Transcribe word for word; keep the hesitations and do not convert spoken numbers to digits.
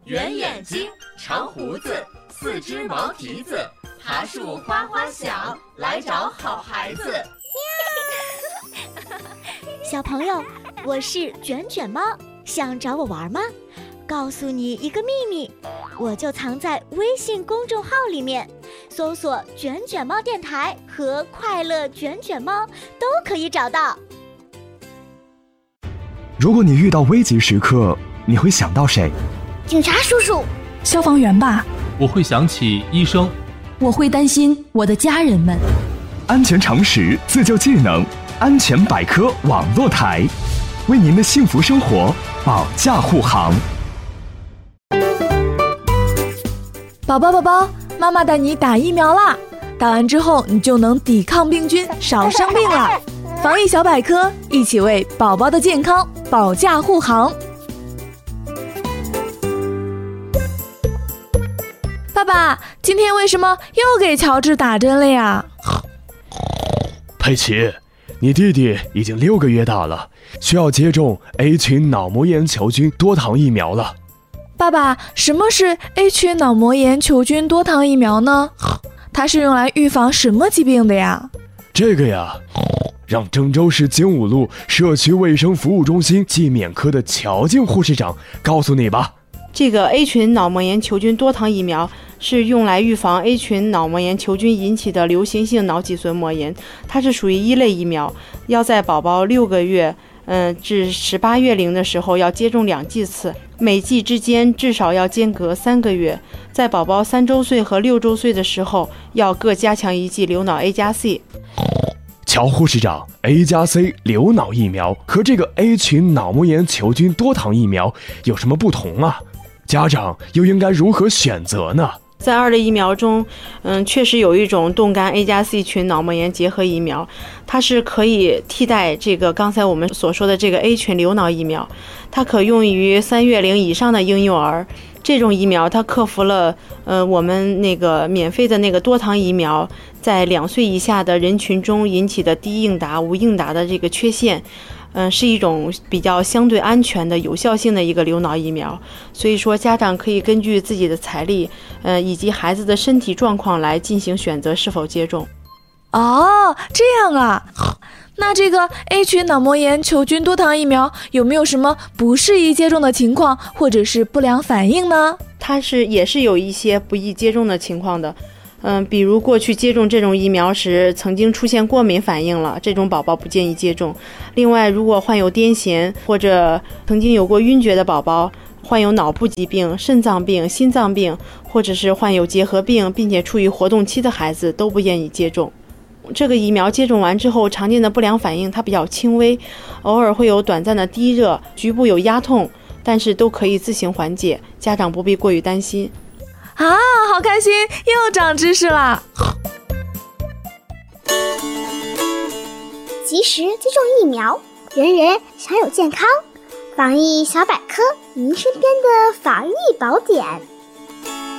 圆眼睛，长胡子，四只毛蹄子，爬树哗哗响，来找好孩子。 小朋友，我是卷卷猫，想找我玩吗？告诉你一个秘密，我就藏在微信公众号里面，搜索卷卷猫电台和快乐卷卷猫都可以找到。 如果你遇到危急时刻，你会想到谁？ 警察叔叔。 消防员吧。 我会想起医生。 我会担心我的家人们。 安全常识，自救技能，安全百科网络台，为您的幸福生活保驾护航。 宝宝宝宝，妈妈带你打疫苗啦！打完之后，你就能抵抗病菌，少生病了。防疫小百科，一起为宝宝的健康保驾护航。爸爸，今天为什么又给乔治打针了呀？ 佩奇，你弟弟已经六个月大了，需要接种 A 群脑膜炎球菌多糖疫苗了。 爸爸，什么是 A 群脑膜炎球菌多糖疫苗呢？它是用来预防什么疾病的呀？ 这个呀，让郑州市精武路社区卫生服务中心季免科的乔静护士长告诉你吧。 这个 A 群脑膜炎球菌多糖疫苗是用来预防 A 群脑膜炎球菌引起的流行性脑脊髓膜炎，它是属于一类疫苗，要在宝宝六个月嗯、呃、至十八月龄的时候要接种两剂次，每剂之间至少要间隔三个月，在宝宝三周岁和六周岁的时候要各加强一剂流脑 A 加 C。 乔护士长 ，A 加 C 流脑疫苗和这个 A 群脑膜炎球菌多糖疫苗有什么不同啊？家长又应该如何选择呢？ 在二类疫苗中，嗯，确实有一种冻干 A 加 C 群脑膜炎结合疫苗，它是可以替代这个刚才我们所说的这个 A 群流脑疫苗，它可用于三月龄以上的婴幼儿。这种疫苗它克服了呃我们那个免费的那个多糖疫苗在两岁以下的人群中引起的低应答、无应答的这个缺陷。嗯，是一种比较相对安全的、有效性的一个流脑疫苗，所以说家长可以根据自己的财力，呃，以及孩子的身体状况来进行选择是否接种。 哦，这样啊。那这个 A 群脑膜炎球菌多糖疫苗有没有什么不适宜接种的情况，或者是不良反应呢？ 它是也是有一些不宜接种的情况的。嗯，比如过去接种这种疫苗时曾经出现过敏反应了，这种宝宝不建议接种。另外，如果患有癫痫或者曾经有过晕厥的宝宝，患有脑部疾病、肾脏病、心脏病，或者是患有结核病并且处于活动期的孩子都不建议接种。这个疫苗接种完之后，常见的不良反应它比较轻微，偶尔会有短暂的低热，局部有压痛，但是都可以自行缓解，家长不必过于担心。 啊，好开心，又长知识了。 及时接种疫苗，人人享有健康。防疫小百科，您身边的防疫宝典。